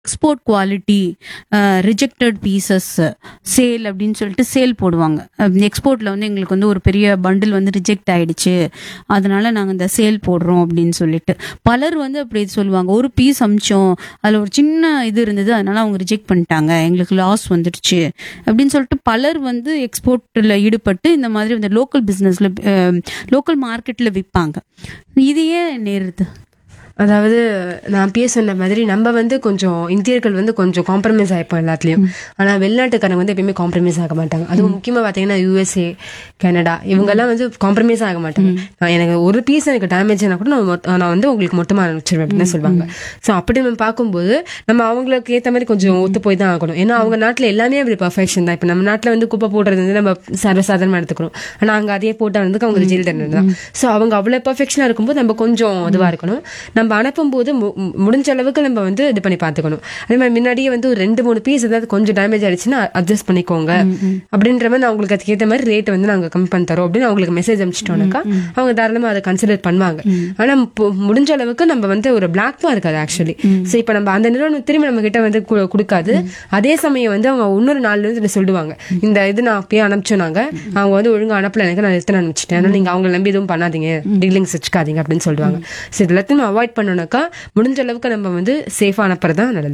Export quality, rejected pieces sale அப்படின்னு சொல்லிட்டு sale போடுவாங்க. எக்ஸ்போர்ட்ல வந்து எங்களுக்கு வந்து ஒரு பெரிய பண்டில் வந்து ரிஜெக்ட் ஆயிடுச்சு, அதனால நாங்கள் இந்த சேல் போடுறோம் அப்படின்னு சொல்லிட்டு பலர் வந்து அப்படி சொல்லுவாங்க. ஒரு பீஸ் அமிச்சோம், அதில் ஒரு சின்ன இது இருந்தது, அதனால அவங்க ரிஜெக்ட் பண்ணிட்டாங்க, எங்களுக்கு லாஸ் வந்துடுச்சு அப்படின்னு சொல்லிட்டு பலர் வந்து எக்ஸ்போர்ட்ல ஈடுபட்டு இந்த மாதிரி இந்த லோக்கல் பிஸ்னஸ்ல லோக்கல் மார்க்கெட்ல விற்பாங்க. இது ஏன் நேருது? அதாவது நான் சொன்ன மாதிரி நம்ம வந்து கொஞ்சம் இந்தியர்கள் வந்து கொஞ்சம் காம்ப்ரமைஸ் ஆகிப்போம் எல்லாத்துலேயும். ஆனால் வெளிநாட்டுக்காரங்க வந்து எப்பயுமே காம்ப்ரமைஸ் ஆக மாட்டாங்க. அதுவும் முக்கியமாக பார்த்தீங்கன்னா USA, கனடா, இவங்கெல்லாம் வந்து காம்ப்ரமைஸ் ஆக மாட்டாங்க. நான் எனக்கு ஒரு பீஸ் எனக்கு டேமேஜ் ஆனால் கூட நான் வந்து உங்களுக்கு மொத்தமாக அனுப்பிச்சிருவேன் அப்படின்னு சொல்லுவாங்க. ஸோ அப்படி நம்ம பார்க்கும்போது நம்ம அவங்களுக்கு ஏற்ற மாதிரி கொஞ்சம் ஒத்து போய் தான் ஆகணும். ஏன்னா அவங்க நாட்டில் எல்லாமே அப்படி பர்ஃபெக்ஷன் தான். இப்போ நம்ம நாட்டில் வந்து குப்பை போடுறது வந்து நம்ம சர்வசாதாரணமாக எடுத்துக்கிறோம். ஆனால் அங்கே அதே போட்டால் வந்து அவங்க ஜெயில் தண்டனை தான். ஸோ அவங்க அவ்வளோ பர்ஃபெக்ஷனாக இருக்கும்போது நம்ம கொஞ்சம் இதுவாக இருக்கணும். நம்ம அனுப்பும்போது முடிஞ்ச அளவுக்கு நம்ம வந்து இது பண்ணி பார்த்துக்கணும். அதே மாதிரி முன்னாடியே வந்து ஒரு 2-3 பீஸ் ஏதாவது கொஞ்சம் டேமேஜ் ஆயிடுச்சுன்னா அட்ஜஸ்ட் பண்ணிக்கோங்க அப்படின்ற மாதிரி நான் உங்களுக்கு அதுக்கேற்ற மாதிரி ரேட் வந்து நாங்கள் கம்மி பண்ணி தரோம் அப்படின்னு அவங்களுக்கு மெசேஜ் அனுப்பிச்சிட்டோம்னாக்கா அவங்க தாராளமாக அதை கன்சிடர் பண்ணுவாங்க. ஆனால் முடிஞ்ச அளவுக்கு நம்ம வந்து ஒரு பிளாக் தான் இருக்காது ஆக்சுவலி. ஸோ இப்போ நம்ம அந்த நிறுவனம் திரும்பி நம்ம கிட்ட வந்து கொடுக்காது. அதே சமயம் வந்து அவங்க இன்னொரு நாள்ல இருந்து சொல்லுவாங்க, இந்த இது நான் அப்பயே அனுப்பிச்சோம், நாங்கள் அவங்க வந்து ஒழுங்காக அனுப்பல, எனக்கு நான் எத்தனை அனுப்பிச்சிட்டேன், ஆனால் நீங்கள் அவங்களை நம்பி எதுவும் பண்ணாதீங்க, டீலிங்ஸ் வச்சுக்காதீங்க அப்படின்னு சொல்லுவாங்க. ஸோ இது எல்லாத்தையும் அவாய்ட் பண்ணோம்னாக்கா முடிஞ்ச அளவுக்கு நம்ம வந்து சேஃபா அனுப்புறதுதான் நல்லது.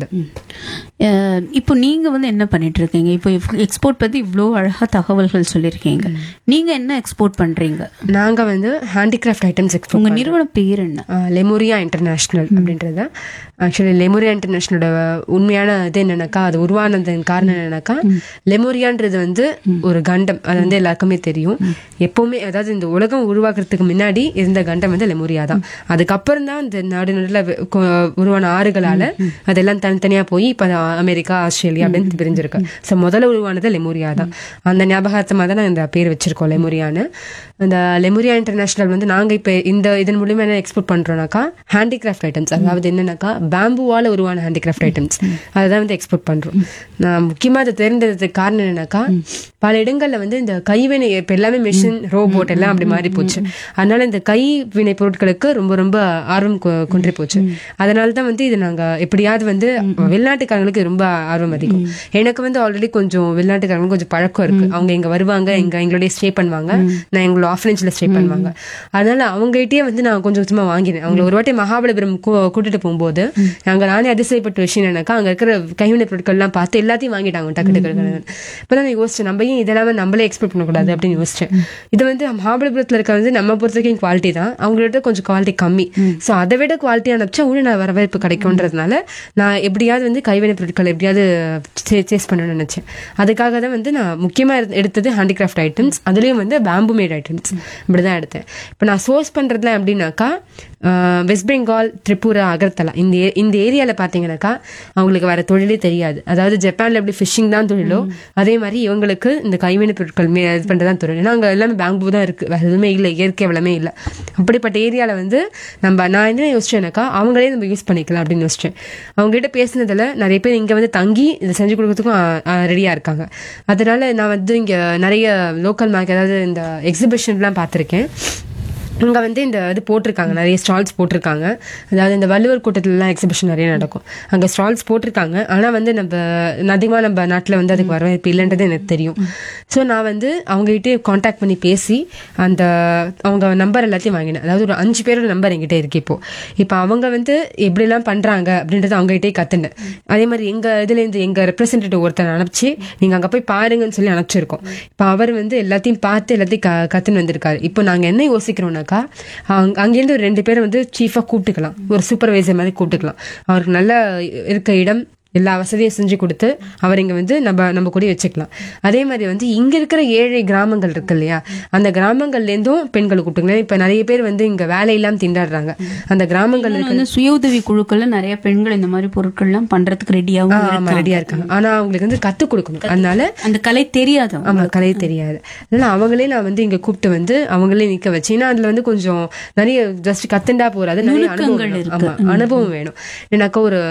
இப்போ நீங்க வந்து என்ன பண்ணிட்டு இருக்கீங்க? இப்போ எக்ஸ்போர்ட் பத்தி இவ்வளோ அழகா தகவல்கள் சொல்லியிருக்கீங்க. நீங்க என்ன எக்ஸ்போர்ட் பண்றீங்க? நாங்க வந்து ஹேண்டிகிராஃப்ட் ஐட்டம்ஸ் எக்ஸ்போர்ட். உங்க நிறுவன பேர் என்ன? லெமோரியா இன்டர்நேஷனல் அப்படின்றது. ஆக்சுவலி லெமோரியா இன்டர்நேஷனலோட உண்மையான இது என்னன்னாக்கா, அது உருவானதன் காரணம் என்னன்னாக்கா, லெமோரியான்றது வந்து ஒரு கண்டம். அது வந்து எல்லாருக்குமே தெரியும். எப்பவுமே அதாவது இந்த உலகம் உருவாக்குறதுக்கு முன்னாடி இருந்த கண்டம் வந்து லெமோரியா தான். அதுக்கப்புறம் தான் இந்த நாடு உருவான ஆறுகளால அதெல்லாம் தனித்தனியா போய் இப்ப அமெரிக்கா, ஆஸ்திரேலியா அப்படின்னு பிரிஞ்சிருக்கு. ஸோ முதல்ல உருவானது லெமோரியா தான். அந்த ஞாபகார்த்தமா தான் நான் இந்த பேர் வச்சிருக்கோம், லெமோரியான்னு. அந்த லெமோரியா இன்டர்நேஷனல் வந்து நாங்க இப்ப இதன் மூலியமா என்ன எக்ஸ்போர்ட் பண்றோம்னாக்கா, ஹேண்டிகிராஃப்ட் ஐட்டம்ஸ். அதாவது என்னன்னாக்கா பேம்புவால உருவான ஹேண்டிகிராஃப்ட் ஐட்டம்ஸ் அதான் வந்து எக்ஸ்போர்ட் பண்றோம். நான் முக்கியமா அதை தேர்ந்தெடுத்ததுக்கு காரணம் என்னன்னாக்கா, பல இடங்கள்ல வந்து இந்த கைவினை இப்ப எல்லாமே மிஷின், ரோபோட் எல்லாம் அப்படி மாறி போச்சு. அதனால இந்த கைவினை பொருட்களுக்கு ரொம்ப ரொம்ப ஆர்வம் கொண்டு போச்சு. அதனால தான் வந்து இது நாங்க எப்படியாவது வந்து வெளிநாட்டுக்காரங்களுக்கு ரொம்ப ஆர்வம் அதிகம். எனக்கு வந்து ஆல்ரெடி கொஞ்சம் வெளிநாட்டுக்காரங்களுக்கு கொஞ்சம் பழக்கம் இருக்கு. அவங்க இங்க வருவாங்க, எங்களுடைய ஸ்டே பண்ணுவாங்க, நான் எங்களோட ஆஃபனேஜ்ல ஸ்டே பண்ணுவாங்க. அதனால அவங்ககிட்டயே வந்து நான் கொஞ்சம் கொஞ்சமா வாங்கினேன். அவங்களை ஒரு வாட்டி மகாபலிபுரம் கூட்டிட்டு போகும்போது நானே அதிசயப்பட்ட விஷயம் என்னக்கா, அங்க இருக்கிற கைவினை பொருட்கள் எல்லாம் பார்த்து எல்லாத்தையும் வாங்கிட்டாங்க டக்கு டக்கு. இப்பதான் நான் யோசிச்சேன், நம்ம ஏன் இதெல்லாம் நம்மளே எக்ஸ்பெக்ட் பண்ணக்கூடாது அப்படின்னு யோசிச்சேன். இது வந்து மகாபலிபுரத்துல இருக்க வந்து நம்ம பொறுத்த வரைக்கும் குவாலிட்டி தான், அவங்களோட கொஞ்சம் குவாலிட்டி கம்மி. ஸோ அதை விட குவாலிட்டி அனுப்பிச்சா இன்னும் நான் வரவேற்பு கிடைக்கும்ன்றதுனால நான் எப்படியாவது வந்து கைவினை பொருட்கள் எப்படியாவது சேஸ் பண்ணணும்னு நினைச்சேன். அதுக்காக தான் வந்து நான் முக்கியமா எடுத்தது ஹேண்டிகிராஃப்ட் ஐட்டம்ஸ். அதுலயும் வந்து பேம்பு மேட் ஐட்டம்ஸ் இப்படிதான் எடுத்தேன். இப்போ நான் சோர்ஸ் பண்றதுல எப்படின்னாக்கா, வெஸ்ட் பெங்கால், திரிபுரா, அகர்தலா இந்த ஏரியால பாத்தீங்கன்னாக்கா அவங்களுக்கு வேற தொழிலே தெரியாது. அதாவது ஜப்பான்ல எப்படி ஃபிஷிங் தான் தொழிலோ அதே மாதிரி இவங்களுக்கு இந்த கைவினை பொருட்கள் இது பண்றதுதான் தொழில். ஏன்னா அங்க எல்லாமே பேம்பு தான் இருக்கு, வேற எதுவுமே இல்லை, இயற்கை வளமே இல்லை. அப்படிப்பட்ட ஏரியால வந்து நான் என்ன யோசிச்சேன்னாக்கா, அவங்களே நம்ம யூஸ் பண்ணிக்கலாம் அப்படின்னு யோசிச்சேன். அவங்க கிட்ட பேசினதுல நிறைய பேர் இங்க வந்து தங்கி இதை செஞ்சு கொடுக்கறதுக்கும் ரெடியா இருக்காங்க. அதனால நான் வந்து இங்க நிறைய லோக்கல் மார்க்கெட், அதாவது இந்த எக்ஸிபிஷன்லாம் பார்த்திருக்கேன். அங்கே வந்து இந்த இது போட்டிருக்காங்க, நிறைய ஸ்டால்ஸ் போட்டிருக்காங்க. அதாவது இந்த வள்ளுவர் கூட்டத்துலலாம் எக்ஸிபிஷன் நிறைய நடக்கும், அங்கே ஸ்டால்ஸ் போட்டிருக்காங்க. ஆனால் வந்து அதிகமாக நம்ம நாட்டில் வந்து அதுக்கு வரவேற்பு இல்லைன்றது எனக்கு தெரியும். ஸோ நான் வந்து அவங்ககிட்ட காண்டாக்ட் பண்ணி பேசி அவங்க நம்பர் எல்லாத்தையும் வாங்கினேன். அதாவது ஒரு 5 பேரோட நம்பர் என்கிட்ட இருக்கு. இப்போ அவங்க வந்து எப்படிலாம் பண்ணுறாங்க அப்படின்றத அவங்ககிட்டே கற்றுனேன். அதே மாதிரி எங்கள் இதுலேருந்து எங்கள் ரெப்ரசன்டேட்டிவ் ஒருத்தர் அனுப்பிச்சு நீங்கள் அங்கே போய் பாருங்கன்னு சொல்லி அனுப்பிச்சிருக்கோம். இப்போ அவர் வந்து எல்லாத்தையும் பார்த்து எல்லாத்தையும் கற்றுன்னு வந்திருக்காரு. இப்போ நாங்கள் என்ன யோசிக்கிறோம்னா, அங்கிருந்து 2 பேரை வந்து சீஃபா கூப்பிட்டுக்கலாம், ஒரு சூப்பர்வைசர் மாதிரி கூப்பிட்டுக்கலாம். அவருக்கு நல்ல இருக்க இடம் எல்லா வசதியும் செஞ்சு கொடுத்து அவர் இங்க வந்து நம்ம கூட வச்சுக்கலாம். அதே மாதிரி வந்து இங்க இருக்கிற ஏழை கிராமங்கள் இருக்கு இல்லையா, அந்த கிராமங்கள்ல இருந்தும் பெண்களை கூப்பிட்டுக்கலாம். இப்ப நிறைய பேர் வந்து இங்க வேலை இல்லாம திண்டாடுறாங்க. அந்த கிராமங்கள்ல இருக்கிற சுய உதவி குழுக்கள்ல நிறைய பெண்கள் இந்த மாதிரி பொருட்கள் எல்லாம் பண்றதுக்கு ரெடியா இருக்காங்க. ஆனா அவங்களுக்கு வந்து கத்துக் கொடுக்கணும். அதனால அந்த கலை தெரியாது. ஆமா, கலை தெரியாது. அதனால அவங்களே நான் வந்து இங்க கூப்பிட்டு வந்து அவங்களே நிக்க வச்சு, ஏன்னா அதுல வந்து கொஞ்சம் நிறைய ஜஸ்ட் கத்துண்டா போறாது, நிறைய அனுபவம் வேணும். எனக்கு ஒரு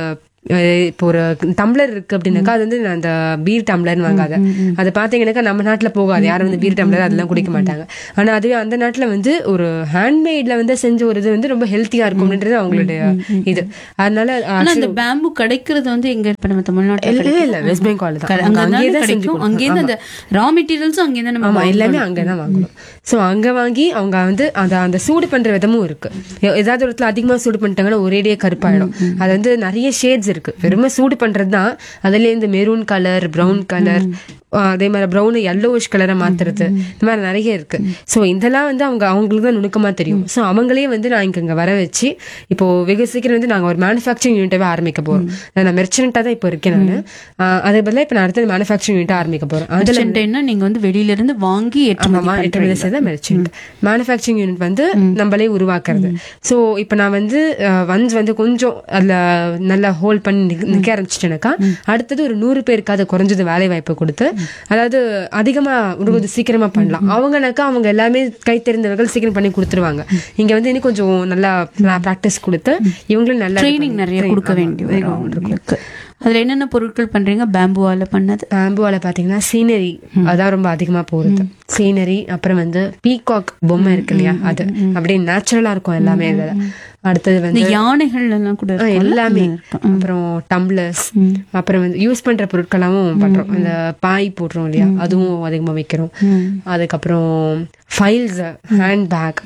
இப்போ ஒரு டம்ளர் இருக்கு அப்படின்னாக்கா அது வந்து அந்த பீர் டம்ளர்னு வாங்காத. அதை பாத்தீங்கன்னாக்கா நம்ம நாட்டுல போகாது, யாரும் வந்து பீர் டம்ளர் அதெல்லாம் குடிக்க மாட்டாங்க. ஆனா அதுவே அந்த நாட்டுல வந்து ஒரு ஹேண்ட்மேட்ல வந்து செஞ்ச ஒரு இது வந்து ரொம்ப ஹெல்த்தியா இருக்கும் அப்படின்றது அவங்களுடைய இது. அதனால அந்த பேம்பு கிடைக்கிறது வந்து எங்க இப்ப நம்ம தமிழ்நாட்டுல இல்ல வெஸ்ட் பெங்கால் தான், அங்கேதான் கிடைக்கும். அங்கேருந்து அந்த ரா மெட்டீரியல்ஸும் அங்கேதான் நம்ம எல்லாமே அங்கதான் வாங்கணும். சோ அங்க வாங்கி அவங்க வந்து அந்த சூடு பண்ற விதமும் இருக்கு. ஏதாவது ஒரு இடத்துல அதிகமா சூடு பண்ணிட்டாங்கன்னா ஒரேடியே கருப்பாயிடும். அது வந்து நிறைய ஷேட்ஸ் இருக்கு. வெறுமே சூடு பண்றதுதான். அதுல இந்த மெரூன் கலர், பிரவுன் கலர், அதே மாதிரி ப்ரௌன் yellowish கலரை மாத்துறது, இந்த மாதிரி நிறைய இருக்கு. ஸோ இதெல்லாம் வந்து அவங்களுக்கு தான் நுணுக்கமா தெரியும். ஸோ அவங்களே வந்து நான் இங்க வர வச்சு இப்போ வெகு சீக்கிரம் வந்து நாங்க ஒரு மேனுஃபேக்சரிங் யூனிட்டாவே ஆரம்பிக்க போறோம். நான் மெர்ச்சன்ட்டா தான் இப்போ இருக்கேன் நான். அதே பதிலாக இப்போ நான் அடுத்தது மேனுஃபேக்சரிங் யூனிட்டா ஆரம்பிக்க போறேன். அதுல நீங்க வந்து வெளியில இருந்து வாங்கி ஏற்றுமதி செய்த மெர்ச்சன்ட். மேனுஃபேக்சரிங் யூனிட் வந்து நம்மளே உருவாக்குறது. ஸோ இப்போ நான் வந்து ஒன்ஸ் வந்து கொஞ்சம் அதுல நல்லா ஹோல்ட் பண்ணி நிக்க ஆரம்பிச்சிட்டேனாக்கா அடுத்தது ஒரு 100 பேருக்கு அது குறைஞ்சது வேலை வாய்ப்பு கொடுத்து, அதாவது அதிகமா கொஞ்சம் சீக்கிரமா பண்ணலாம். அவங்கனாக்கா அவங்க எல்லாமே கை தெரிந்தவர்கள் சீக்கிரம் பண்ணி கொடுத்துருவாங்க. இங்க வந்து இன்னும் கொஞ்சம் நல்லா பிராக்டிஸ் கொடுத்து இவங்களும் நல்லா ட்ரைனிங் நிறைய கொடுக்க வேண்டிய. அதுல என்னென்ன பொருட்கள் பண்றீங்க? பேம்புவால பண்ணது. பேம்புவால பாத்தீங்கன்னா சீனரி, அதான் ரொம்ப அதிகமா போறது. சீனரி, அப்புறம் வந்து பீகாக் பொம்மை இருக்கு இல்லையா, அது அப்படியே நேச்சுரலா இருக்கும் எல்லாமே. அடுத்தது வந்து யானைகள் எல்லாம் கூட எல்லாமே. அப்புறம் டம்ளர்ஸ், அப்புறம் வந்து யூஸ் பண்ற பொருட்களாவும் பண்றோம். அந்த பாய் போடுறோம் இல்லையா, அதுவும் அதிகமா வைக்கிறோம். அதுக்கப்புறம் ஃபைல்ஸ், ஹேண்ட் பேக்,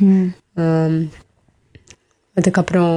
அதுக்கப்புறம்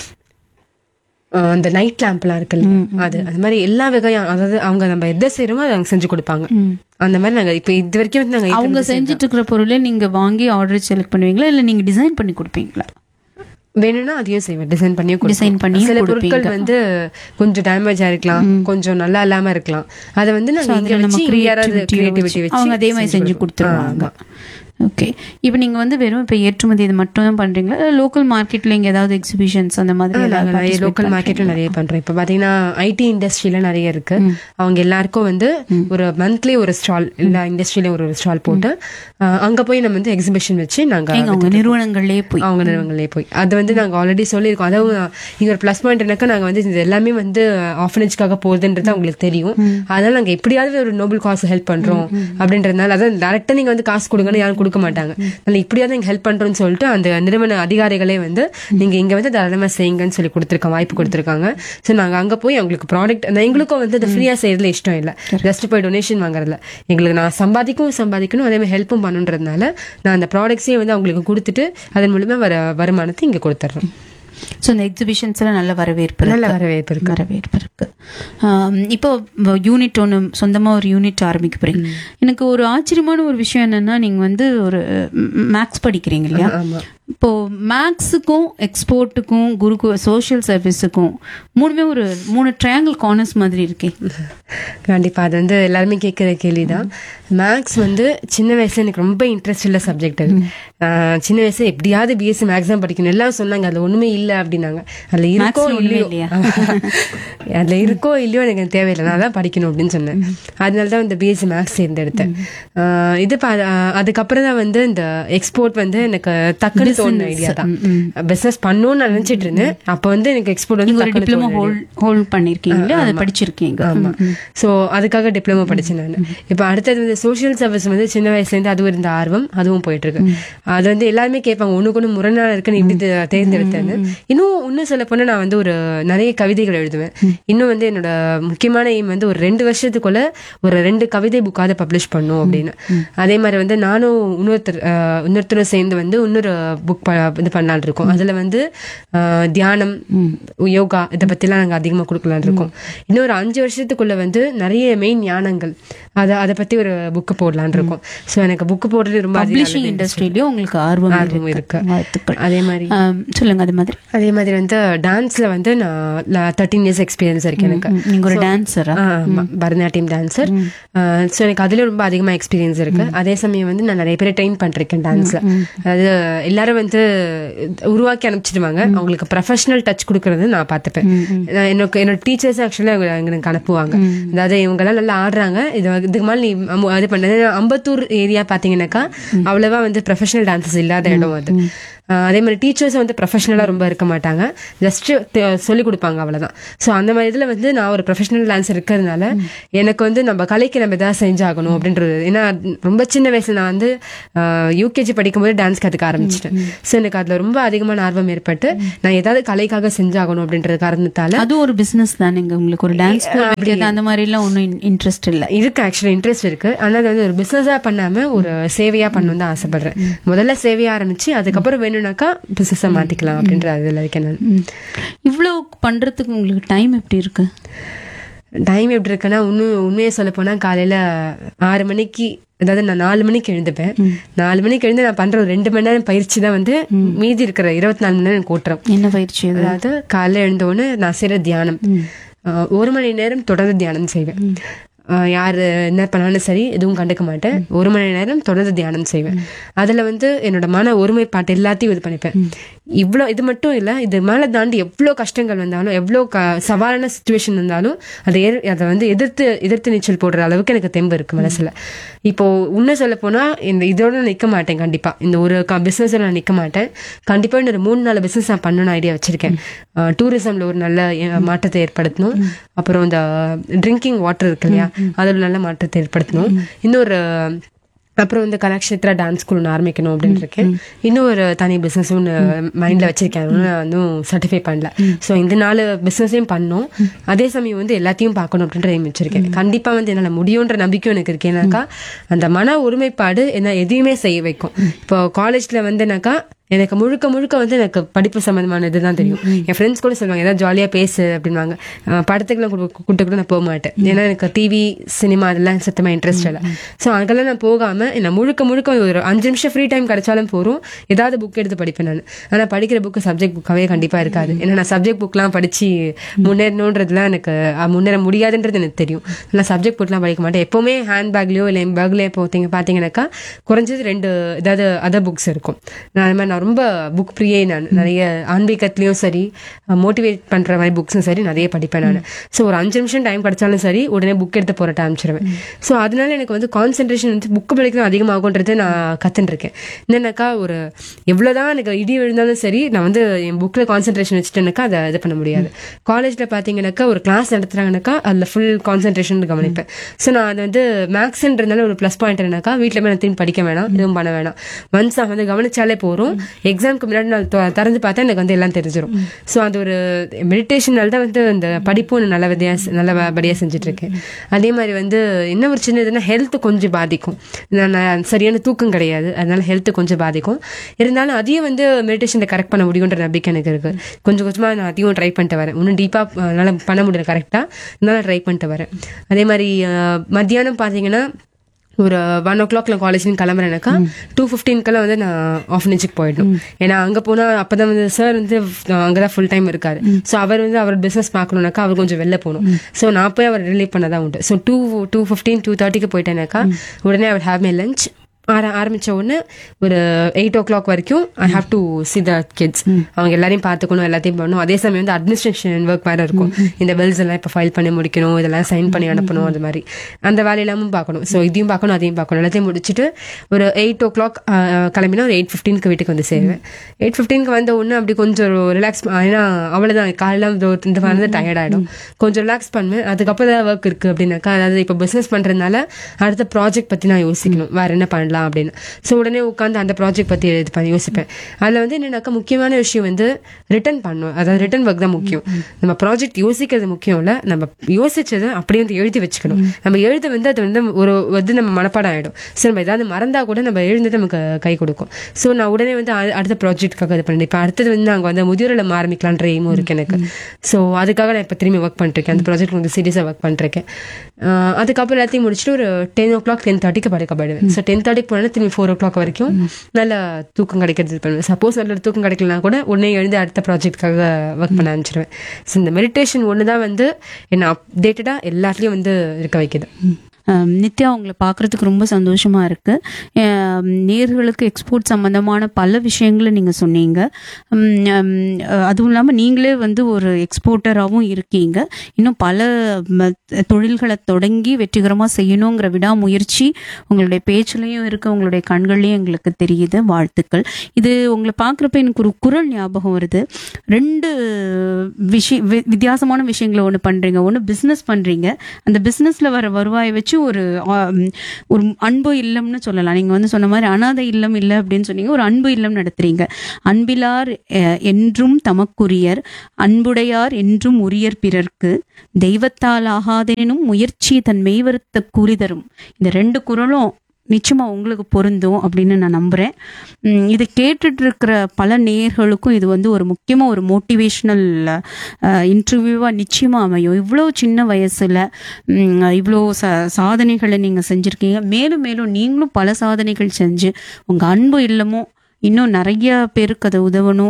அந்த நைட் லேம்ப்லாம் இருக்குல்ல, அது மாதிரி எல்லா வகையும், அதாவது அவங்க நம்ம எதை செய்யறோமோ அதை அவங்க செஞ்சு கொடுப்பாங்க. அந்த மாதிரி நாங்க இப்ப இது வரைக்கும் நாங்க அவங்க செஞ்சுட்டு இருக்கிற பொருளே நீங்க வாங்கி ஆர்டர் செலக்ட் பண்ணுவீங்களா, இல்ல நீங்க டிசைன் பண்ணி கொடுப்பீங்களா? வேணும்னா அதையும் செய்வேன், டிசைன் பண்ணி. சில பொருட்கள் வந்து கொஞ்சம் டேமேஜ் ஆயிருக்கலாம், கொஞ்சம் நல்லா இல்லாம இருக்கலாம். அதை வந்து நாங்க இங்க வச்சு யாராவது கிரியேட்டிவிட்டி வச்சு அதே மாதிரி செஞ்சு கொடுத்துருவாங்க. ஓகே. இப்போ நீங்க வந்து வெறும் இப்போ ஏற்றுமதி இது மட்டும் தான் பண்றீங்களா, லோக்கல் மார்க்கெட்ல இங்க ஏதாவது எக்ஸிபிஷன்ஸ் அந்த மாதிரி? லோக்கல் மார்க்கெட்ல நிறைய பண்றோம். இப்ப பாத்தீங்கன்னா ஐடி இண்டஸ்ட்ரியில நிறைய இருக்கு. அவங்க எல்லாருக்கும் வந்து ஒரு மந்த்லி ஒரு ஸ்டால், எல்லா இண்டஸ்ட்ரியிலும் ஒரு ஸ்டால் போட்டு அங்க போய் நம்ம வந்து எக்ஸிபிஷன் வச்சு நாங்க அவங்க நிறுவனங்களே போய் அது வந்து நாங்க ஆல்ரெடி சொல்லியிருக்கோம். அதாவது இங்க ஒரு பிளஸ் பாயிண்ட் என்னக்கா, நாங்க வந்து இது எல்லாமே வந்து ஆர்ஃபனேஜ்க்காக போகுதுன்றது அவங்களுக்கு தெரியும். அதனால நாங்க எப்படியாவது ஒரு நோபல் காஸ் ஹெல்ப் பண்றோம் அப்படின்றதுனால, அதாவது டேரக்டா நீங்க வந்து காசு கொடுங்கன்னு யாரும் கொடுக்க மாட்டாங்க. இப்படியாவது நீங்க ஹெல்ப் பண்றோம்னு சொல்லிட்டு அந்த நிறுவன அதிகாரிகளே வந்து நீங்க இங்க வந்து தாராளமா செய்யுங்கன்னு சொல்லி கொடுத்திருக்காங்க, வாய்ப்பு கொடுத்திருக்காங்க. சோ நாங்க அங்க போய் அவங்களுக்கு ப்ராடக்ட், எங்களுக்கும் வந்து அது ஃப்ரீயா செய்யறதுல இஷ்டம் இல்ல, ஜஸ்ட் போய் டொனேஷன் வாங்குறதுல எங்களுக்கு நான் சம்பாதிக்கணும், அதே மாதிரி ஹெல்ப்பும் பண்ணணுன்றதுனால நான் அந்த ப்ராடக்ட்ஸே வந்து அவங்களுக்கு கொடுத்துட்டு அதன் மூலமா வருமானத்தை இங்க கொடுத்துட்றோம். ஸோ இந்த எக்ஸிபிஷன்ஸ்ல நல்ல வரவேற்பு இருக்கு. இப்போ யூனிட் ஒன்று சொந்தமாக ஒரு யூனிட் ஆரம்பிக்க போறீங்க. எனக்கு ஒரு ஆச்சரியமான ஒரு விஷயம் என்னன்னா, நீங்க வந்து ஒரு மேக்ஸ் படிக்கிறீங்க இல்லையா, இப்போ மேக்ஸுக்கும் எக்ஸ்போர்ட்டுக்கும் குருக்கு சோஷியல் சர்வீஸுக்கும் ஒரு 3 ட்ரையாங்கிள் கார்னர்ஸ் மாதிரி இருக்கே. கண்டிப்பா அது வந்து எல்லாருமே கேட்கிற கேள்விதான். மேக்ஸ் வந்து சின்ன வயசுல எனக்கு ரொம்ப இன்ட்ரெஸ்ட் உள்ள சப்ஜெக்ட். அது சின்ன வயசுல எப்படியாவது பிஎஸ்சி மேக்ஸ் தான் படிக்கணும் எல்லாம் சொன்னாங்க. அதுல ஒண்ணுமே இல்ல அப்படின்னாங்க. அதுல இருக்கோ இல்லையோ எனக்கு தேவையில்லை, நான் தான் படிக்கணும் அப்படின்னு சொன்னேன். அதனாலதான் இந்த பிஎஸ்சி மேக்ஸ் தேர்ந்தெடுத்தேன். இது அதுக்கப்புறம் தான் வந்து இந்த எக்ஸ்போர்ட் வந்து எனக்கு தக்குன்னு தோணுன ஐடியா தான். பிசினஸ் பண்ணணும்னு நான் நினைச்சிட்டு இருந்தேன். அப்ப வந்து எனக்கு எக்ஸ்போர்ட் வந்து டிப்ளமோ ஹோல்ட் பண்ணிருக்கீங்க, அதை படிச்சிருக்கீங்க. ஆமா, சோ அதுக்காக டிப்ளமோ படிச்சேன் நான். இப்ப அடுத்தது வந்து சோசியல் சர்வீஸ் வந்து சின்ன வயசுல இருந்து அதுவும் இருந்த ஆர்வம், அதுவும் போயிட்டு இருக்கு. அது வந்து எல்லாருமே கேட்பாங்க ஒண்ணுக்கு ஒண்ணு முரணா இருக்குன்னு இப்படி தேர்ந்தெடுத்தேன்னு. இன்னும் சொல்ல போனா நான் வந்து ஒரு நிறைய கவிதைகள் எழுதுவேன். இன்னும் வந்து என்னோட முக்கியமான எய்ம் வந்து ஒரு 2 வருஷத்துக்குள்ள ஒரு 2 கவிதை புக்காவது பப்ளிஷ் பண்ணும் அப்படின்னு. அதே மாதிரி வந்து நானும் இன்னொருத்தரும் சேர்ந்து வந்து இன்னொரு புக் இது பண்ணலான் இருக்கோம். அதுல வந்து தியானம், யோகா இதை பத்தி எல்லாம் நாங்க அதிகமா கொடுக்கலான் இருக்கோம். இன்னொரு 5 வருஷத்துக்குள்ள வந்து நிறைய மெயின் ஞானங்கள் அதை பத்தி ஒரு புக்கு போடலான் இருக்கோம். சோ எனக்கு புக்கு போடுறது ரொம்ப பப்ளிஷிங் இண்டஸ்ட்ரியிலயும் உங்களுக்கு ஆர்வம் இருக்கு. அதே மாதிரி சொல்லுங்க. அதே மாதிரி வந்து டான்ஸ்ல வந்து நான் 13 இயர்ஸ் எக்ஸ்பீரியன்ஸ் இருக்கு எனக்கு. நீங்க ஒரு டான்சரா? பரதநாட்டியம் டான்சர். சோ எனக்கு அதுல ரொம்ப அதிகமா எக்ஸ்பீரியன்ஸ் இருக்கு. அதே சமயம் வந்து நான் நிறைய பேரை ட்ரெயின் பண்ணிருக்கேன் டான்ஸ்ல. அதாவது எல்லாரும் வந்து உருவாக்கி அனுப்பிச்சிடுவாங்க, அவங்களுக்கு ப்ரொஃபஷனல் டச் கொடுக்கறது நான் பார்த்துப்பேன். என்னோட டீச்சர்ஸ் ஆக்சுவலா எனக்கு அனுப்புவாங்க. அதாவது இவங்க எல்லாம் நல்லா ஆடுறாங்க, இதுக்கு மேலே நீ அது பண்ண. அம்பத்தூர் ஏரியா பாத்தீங்கன்னாக்கா அவ்வளவா வந்து ப்ரொஃபஷனல் டான்சஸ் இல்லாத இடம் அது. அதே மாதிரி டீச்சர்ஸும் வந்து ப்ரொஃபஷனலாக ரொம்ப இருக்க மாட்டாங்க, ஜஸ்ட் சொல்லிக் கொடுப்பாங்க அவ்வளோதான். ஸோ அந்த மாதிரி இதில் வந்து நான் ஒரு ப்ரொஃபஷனல் டான்ஸர் இருக்கிறதுனால எனக்கு வந்து நம்ம கலைக்கு நம்ம எதாவது செஞ்சாகணும் அப்படின்றது. ஏன்னா ரொம்ப சின்ன வயசுல நான் வந்து யூகேஜி படிக்கும்போது டான்ஸ் கற்றுக்க ஆரம்பிச்சிட்டேன். ஸோ எனக்கு அதில் ரொம்ப அதிகமான ஆர்வம் ஏற்பட்டு நான் ஏதாவது கலைக்காக செஞ்சாகணும் அப்படின்றது காரணத்தால. அது ஒரு பிசினஸ் தானே, உங்களுக்கு ஒரு டான்ஸ் அந்த மாதிரி எல்லாம் ஒன்றும் இன்ட்ரெஸ்ட் இல்லை? இருக்கு, ஆக்சுவலி இன்ட்ரெஸ்ட் இருக்கு. ஆனால் அது வந்து ஒரு பிசினஸா பண்ணாம ஒரு சேவையா பண்ணணும் தான் ஆசைப்படுறேன். முதல்ல சேவையா ஆரம்பிச்சு அதுக்கப்புறம் வேணும்னாக்கா பிசினஸா மாத்திக்கலாம் அப்படின்ற அதுல இருக்கேன் நான். இவ்வளவு பண்றதுக்கு உங்களுக்கு டைம் எப்படி இருக்கு? டைம் எப்படி இருக்குன்னா, உண்மையை சொல்ல போனா காலையில 6 மணிக்கு, அதாவது நான் 4 மணிக்கு எழுந்துப்பேன். 4 மணிக்கு எழுந்து நான் பண்ற ஒரு 2 மணி நேரம் பயிற்சி தான் வந்து மீதி இருக்கிற 24 மணி நேரம் கூட்டுறோம். என்ன பயிற்சி? அதாவது காலையில எழுந்தோன்னு நான் செய்யற தியானம், 1 மணி நேரம் தொடர்ந்து தியானம் செய்வேன். யார் என்ன பண்ணாலும் சரி எதுவும் கண்டுக்க மாட்டேன். 1 மணி நேரம் தொடர்ந்து தியானம் செய்வேன். அதுல வந்து என்னோட மன ஒருமைப்பாட்டு எல்லாத்தையும் இது பண்ணிப்பேன். இது மட்டும் இல்ல, இது மேல தாண்டி எவ்வளோ கஷ்டங்கள் வந்தாலும், எவ்வளோ சவாலான சுச்சுவேஷன் இருந்தாலும் அதை வந்து எதிர்த்து நீச்சல் போடுற அளவுக்கு எனக்கு தெம்பு இருக்கு மனசுல. இப்போ உன்ன சொல்ல போனா இதோட நிக்க மாட்டேன். கண்டிப்பா இந்த ஒரு பிசினஸ் நான் நிக்க மாட்டேன். கண்டிப்பா இன்னொரு 3-4 பிசினஸ் நான் பண்ணணும்னு ஐடியா வச்சிருக்கேன். டூரிசம்ல ஒரு நல்ல மாற்றத்தை ஏற்படுத்தணும். அப்புறம் இந்த ட்ரிங்கிங் வாட்டர் இருக்கு இல்லையா, அதில் நல்ல மாற்றத்தை ஏற்படுத்தணும். அப்புறம் இந்த கலாக்ஷேத்ரா டான்ஸ் ஸ்கூல் ஒன்று ஆரம்பிக்கணும் அப்படின்னு இருக்கேன். இன்னும் ஒரு தனி பிசினஸ் ஒன்று மைண்ட்ல வச்சிருக்கேன், இன்னும் சர்டிஃபை பண்ணல. ஸோ இந்த 4 பிசினஸையும் பண்ணணும், அதே சமயம் வந்து எல்லாத்தையும் பார்க்கணும் அப்படின்ற எய்ம் வச்சிருக்கேன். கண்டிப்பா வந்து என்னால் முடியுன்ற நம்பிக்கையும் எனக்கு இருக்கு. ஏன்னாக்கா அந்த மன ஒருமைப்பாடு என்ன எதையுமே செய்ய வைக்கும். இப்போ காலேஜ்ல வந்துனாக்கா எனக்கு முழுக்க வந்து எனக்கு படிப்பு சம்பந்தமான இதுதான் தெரியும். என் ஃப்ரெண்ட்ஸ் கூட சொல்லுவாங்க ஏதாவது ஜாலியா பேசு அப்படின்வாங்க. படத்துக்குலாம் கூட்டு கூட நான் போக மாட்டேன். ஏன்னா எனக்கு டிவி சினிமா அதெல்லாம் சுத்தமா இன்ட்ரெஸ்ட் இல்லை. ஸோ அங்கெல்லாம் நான் போகாம நான் முழுக்க ஒரு 5 நிமிஷம் ஃப்ரீ டைம் கிடைச்சாலும் போறோம், ஏதாவது புக் எடுத்து படிப்பேன் நான். ஆனா படிக்கிற புக்கு சப்ஜெக்ட் புக்காவே கண்டிப்பா இருக்காது. ஏன்னா நான் சப்ஜெக்ட் புக்லாம் படிச்சு முன்னேறணுன்றதுலாம் எனக்கு முன்னேற முடியாதுன்றது எனக்கு தெரியும். நான் சப்ஜெக்ட் புக்லாம் படிக்க மாட்டேன். எப்பவுமே ஹேண்ட் பேக்லயோ இல்லை என் பேக்லயோ பாத்தீங்கன்னாக்கா குறைஞ்சது 2 ஏதாவது அதர் புக்ஸ் இருக்கும். நான் ரொம்ப புக் பிரியே. நான் நிறைய ஆன்மீகத்திலயும் சரி, மோட்டிவேட் பண்ற மாதிரி புக்ஸும் சரி நிறைய படிப்பேன் நான். ஸோ ஒரு 5 நிமிஷம் டைம் கிடைச்சாலும் சரி உடனே புக் எடுத்து போராட்ட ஆரம்பிச்சிருவேன். ஸோ அதனால எனக்கு வந்து கான்சென்ட்ரேஷன் வந்து புக் படிக்கிறது அதிகமாகும்ன்றது நான் கத்துட்டு இருக்கேன். என்னன்னாக்கா ஒரு எவ்வளவுதான் எனக்கு இடி விழுந்தாலும் சரி நான் வந்து என் புக்ல கான்சென்ட்ரேஷன் வச்சுட்டேன்னாக்கா அதை இது பண்ண முடியாது. காலேஜ்ல பாத்தீங்கன்னாக்கா ஒரு கிளாஸ் நடத்துறாங்கன்னாக்கா அதுல ஃபுல் கான்சென்ட்ரேஷன் கவனிப்பேன். ஸோ நான் அது வந்து மேக்ஸ்ன்றதுனால ஒரு பிளஸ் பாயிண்ட் என்னக்கா வீட்டுல போய் நான் திரும்பி படிக்க வேணாம், எதுவும் பண்ண வேணாம். ஒன்ஸ் நான் வந்து கவனிச்சாலே போறோம். எக்ஸாம்க்கு முன்னாடி நான் திறந்து பார்த்தா எனக்கு வந்து எல்லாம் தெரிஞ்சிடும். ஸோ அது ஒரு மெடிடேஷனால தான் வந்து இந்த படிப்பும் நல்லபடியா செஞ்சுட்டு இருக்கேன். அதே மாதிரி வந்து என்ன ஒரு சின்ன இதுனா ஹெல்த் கொஞ்சம் பாதிக்கும். நான் சரியான தூக்கம் கிடையாது, அதனால ஹெல்த் கொஞ்சம் பாதிக்கும். இருந்தாலும் அதையும் வந்து மெடிடேஷன்ல கரெக்ட் பண்ண முடியுன்ற நம்பிக்கை எனக்கு இருக்கு. கொஞ்சமா நான் அதையும் ட்ரை பண்ணிட்டு வரேன். இன்னும் டீப்பா என்னால் பண்ண முடியல கரெக்டா, அதனால ட்ரை பண்ணிட்டு வரேன். அதே மாதிரி மத்தியானம் பாத்தீங்கன்னா ஒரு 1 o'clock காலேஜ் கிளம்புறேனாக்கா 2:15 வந்து நான் ஆஃபனேஜுக்கு போயிடணும். ஏன்னா அங்க போனா அப்பதான் வந்து சார் வந்து அங்கதான் ஃபுல் டைம் இருக்காரு. ஸோ அவர் வந்து அவர் பிசினஸ் பார்க்கணும்னாக்கா அவர் கொஞ்சம் வெளில போகணும். ஸோ நான் போய் அவர் ரிலீவ் பண்ணதான் உண்டு. ஸோ 2:15 2:30 போயிட்டேனாக்கா உடனே அவர் ஹேவ் மை லஞ்ச் ஆரம்பிச்ச உடனே ஒரு 8 o'clock வரைக்கும் I have to see the kids. அவங்க எல்லாரையும் பார்த்துக்கணும், எல்லாத்தையும் பண்ணணும். அதே சமயம் வந்து அட்மினிஸ்ட்ரேஷன் ஒர்க் வேற இருக்கும். இந்த பில்ஸ் எல்லாம் இப்போ ஃபைல் பண்ணி முடிக்கணும், இதெல்லாம் சைன் பண்ணி அனுப்பணும், அது மாதிரி அந்த வேலையெல்லாமும் பார்க்கணும். ஸோ இதையும் பார்க்கணும் அதையும் பார்க்கணும். எல்லாத்தையும் முடிச்சுட்டு ஒரு 8 o'clock கிளம்பினா ஒரு 8:15 வீட்டுக்கு வந்து சேருவேன். 8:15 வந்த உடனே அப்படி கொஞ்சம் ரிலாக்ஸ். ஏன்னா அவ்வளவுதான் காலையில இந்த மாதிரி டயர்ட் ஆயிடும். கொஞ்சம் ரிலாக்ஸ் பண்ணுவேன். அதுக்கப்புறம் ஏதாவது ஒர்க் இருக்கு அப்படின்னாக்கா, அதாவது இப்போ பிசினஸ் பண்றதுனால அடுத்த ப்ராஜெக்ட் பத்தி நான் யோசிக்கணும், வேற என்ன பண்ணலாம் அப்படின்னு. ஸோ உடனே உட்காந்து அந்த ப்ராஜெக்ட் பத்தி யோசிப்பேன். அதுல வந்து என்னன்னாக்கா முக்கியமான விஷயம் வந்து ரிட்டர்ன் பண்ணணும். அதாவது ரிட்டர்ன் ஒர்க் தான் முக்கியம். நம்ம ப்ராஜெக்ட் யோசிக்கிறது முக்கியம் இல்ல, நம்ம யோசிச்சதை அப்படியே வந்து எழுதி வச்சுக்கணும். நம்ம எழுத வந்து அது வந்து ஒரு நம்ம மனப்பாடம் ஆயிடும். ஸோ நம்ம ஏதாவது மறந்தா கூட நம்ம எழுந்தது நமக்கு கை கொடுக்கும். ஸோ நான் உடனே வந்து அடுத்த ப்ராஜெக்டுக்காக இது பண்ணேன். இப்போ அடுத்தது வந்து நாங்கள் வந்து முதியோரில் ஆரம்பிக்கலான்ற எய்மும் இருக்கு எனக்கு. ஸோ அதுக்காக நான் இப்போ திரும்பி ஒர்க் பண்ணிருக்கேன். அந்த ப்ராஜெக்ட் வந்து சீரியஸாக ஒர்க் பண்ணிருக்கேன். அதுக்கப்புறம் எல்லாத்தையும் முடிச்சுட்டு ஒரு 10 o'clock 10:30 படுக்க போயிடுவேன். ஸோ 10:30 போனா திரும்பி 4 o'clock வரைக்கும் நல்ல தூக்கம் கிடைக்கிறது பண்ணுவேன். சப்போஸ் நல்ல தூக்கம் கிடைக்கலனா கூட உடனே எழுந்து அடுத்த ப்ராஜெக்டுக்காக ஒர்க் பண்ண ஆரம்பிச்சிருவேன். ஸோ இந்த மெடிடேஷன் ஒன்று தான் வந்து என்ன அப்டேட்டடா எல்லாத்துலயும் வந்து இருக்க வைக்குது. நித்யா உங்களை பார்க்குறதுக்கு ரொம்ப சந்தோஷமாக இருக்குது. நேர்களுக்கு எக்ஸ்போர்ட் சம்மந்தமான பல விஷயங்களை நீங்கள் சொன்னீங்க. அதுவும் இல்லாமல் நீங்களே வந்து ஒரு எக்ஸ்போர்ட்டராகவும் இருக்கீங்க. இன்னும் பல தொழில்களை தொடங்கி வெற்றிகரமாக செய்யணுங்கிற விடாமுயற்சி உங்களுடைய பேச்சிலையும் இருக்குது, உங்களுடைய கண்கள்லையும் எங்களுக்கு தெரியுது. வாழ்த்துக்கள். இது உங்களை பார்க்குறப்ப எனக்கு ஒரு குரல் ஞாபகம் வருது. 2 வித்தியாசமான விஷயங்களை ஒன்று பண்ணுறீங்க. ஒன்று பிஸ்னஸ் பண்ணுறீங்க. அந்த பிஸ்னஸில் வர வருவாயை வச்சு ஒரு அன்பு இல்லம்னு சொல்லலாம். நீங்கள் வந்து சொன்ன மாதிரி அனாதை இல்லம் இல்லை அப்படின்னு சொன்னீங்க. ஒரு அன்பு இல்லம் நடத்துறீங்க. அன்பிலார் என்றும் தமக்குரியர், அன்புடையார் என்றும் உரியர் பிறர்க்கு, தெய்வத்தால் ஆகாதேனும் முயற்சி தன் மெய்வருத்த கூறிதரும். இந்த 2 குறளும் நிச்சயமா உங்களுக்கு பொருந்தும் அப்படின்னு நான் நம்புறேன். இதை கேட்டுட்டு இருக்கிற பல நேயர்களுக்கும் இது வந்து ஒரு முக்கியமா ஒரு மோட்டிவேஷனல் இன்டர்வியூவா நிச்சயமா அமையும். இவ்வளோ சின்ன வயசுல இவ்வளோ சாதனைகளை நீங்க செஞ்சிருக்கீங்க. மேலும் மேலும் நீங்களும் பல சாதனைகள் செஞ்சு உங்க அன்பு இல்லமும் இன்னும் நிறைய பேருக்கு அதை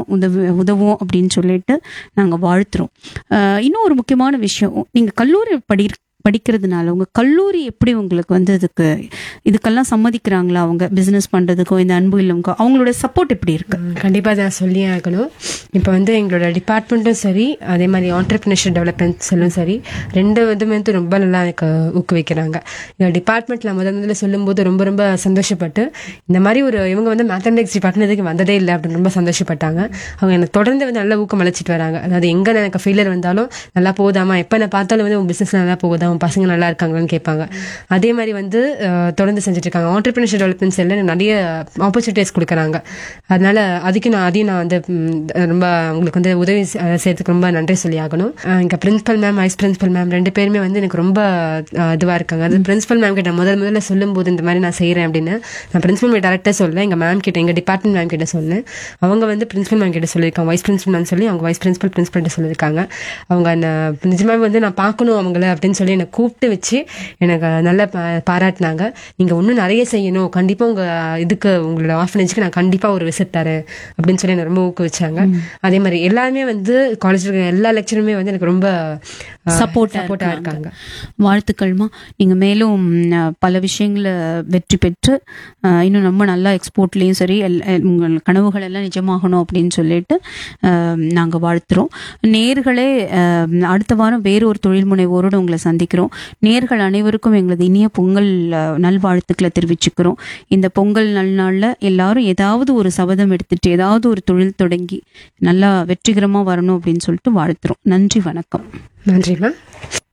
உதவும் அப்படின்னு சொல்லிட்டு நாங்கள் வாழ்த்துறோம். இன்னும் ஒரு முக்கியமான விஷயம், நீங்கள் கல்லூரி படிக்கிறதுனால உங்கள் கல்லூரி எப்படி உங்களுக்கு வந்து இதுக்கெல்லாம் சம்மதிக்கிறாங்களா? அவங்க பிஸ்னஸ் பண்ணுறதுக்கும் இந்த அன்பு இல்லமுக்கும் அவங்களோட சப்போர்ட் எப்படி இருக்கு? கண்டிப்பாக நான் சொல்லியே ஆகணும். இப்போ வந்து எங்களோட டிபார்ட்மெண்ட்டும் சரி, அதே மாதிரி ஆண்டர்பிரினர்ஷிப் டெவலப்மெண்ட்ஸும் சரி, 2 இதுமே வந்து ரொம்ப நல்லா எனக்கு ஊக்குவிக்கிறாங்க. எங்கள் டிபார்ட்மெண்ட்டில் முதல்ல சொல்லும்போது ரொம்ப ரொம்ப சந்தோஷப்பட்டு, இந்த மாதிரி இவங்க வந்து மேத்தமெட்டிக்ஸ் டிபார்ட்மெண்ட்டுக்கு வந்ததே இல்லை அப்படின்னு ரொம்ப சந்தோஷப்பட்டாங்க. அவங்க எனக்கு தொடர்ந்து வந்து நல்லா ஊக்கம் அழைச்சிட்டு வராங்க. அதாவது எங்கே எனக்கு ஃபெயிலியர் வந்தாலும் நல்லா போதாமா, எப்போ நான் பார்த்தாலும் வந்து உங்கள் பிஸ்னஸ் நல்லா போகுதா, பசங்க நல்லா இருக்காங்களான்னு கேட்பாங்க. அதே மாதிரி வந்து தொடர்ந்து செஞ்சுட்டு இருக்காங்க. ஆண்டர்பிரினர்ஷிப் டெவலப்மெண்ட்ஸ் எல்லாம் நிறைய ஆப்பர்ச்சுனிட்டிஸ் கொடுக்குறாங்க. அதனால அதையும் நான் வந்து ரொம்ப உங்களுக்கு வந்து உதவி செய்யறதுக்கு ரொம்ப நன்றி சொல்லி ஆகணும். இங்கே principal ma'am, vice principal ma'am 2 பேருமே வந்து எனக்கு ரொம்ப இதுவாக இருக்காங்க. அது பிரின்சிபல் மேம் கிட்ட முதல்ல சொல்லும்போது இந்த மாதிரி நான் செய்கிறேன் அப்படின்னு நான் பிரின்சிபல் மேம் டேரக்டாக சொல்ல, எங்கள் மேம் கிட்ட, எங்கள் டிபார்ட்மெண்ட் மேம் கிட்ட சொன்னேன். அவங்க வந்து பிரின்சிபல் மேம் கிட்ட சொல்லியிருக்காங்க, வைஸ் பிரின்சிபல் மேம் சொல்லி அவங்க வைஸ் பிரின்சிபல்கிட்ட சொல்லியிருக்காங்க. அவங்க நிஜமாக வந்து நான் பார்க்கணும் அவங்கள அப்படின்னு சொல்லி எனக்கு கூப்பிட்டு வச்சு எனக்கு நல்லா பாராட்டினாங்க. நீங்கள் இன்னும் நிறைய செய்யணும், கண்டிப்பாக உங்களோட ஆர்ஃபனேஜுக்கு நான் கண்டிப்பாக ஒரு விசிட் தரேன் அப்படின்னு சொல்லி எனக்கு ரொம்ப ஊக்குவிச்சாங்க. அதே மாதிரி எல்லாருமே வந்து காலேஜில் எல்லா லெக்சருமே வந்து எனக்கு ரொம்ப சப்போர்ட்டாக இருக்காங்க. வாழ்த்துக்கள்மா. நீங்கள் மேலும் பல விஷயங்களை வெற்றி பெற்று இன்னும் ரொம்ப நல்லா எக்ஸ்போர்ட்லேயும் சரி உங்கள் கனவுகள் எல்லாம் நிஜமாகணும் அப்படின்னு சொல்லிட்டு நாங்கள் வாழ்த்துறோம். நேர்களே, அடுத்த வாரம் வேறு ஒரு தொழில் முனைவோரோடு உங்களை சந்திக்கிறோம். நேர்கள் அனைவருக்கும் எங்களது இனிய பொங்கல் நல்வாழ்த்துக்களை தெரிவிச்சுக்கிறோம். இந்த பொங்கல் நல்நாளில் எல்லாரும் ஏதாவது ஒரு சபதம் எடுத்துட்டு ஏதாவது ஒரு தொழில் தொடங்கி நல்லா வெற்றிகரமாக வரணும் அப்படின்னு சொல்லிட்டு வாழ்த்துறோம். நன்றி, வணக்கம். நன்றி மேம்.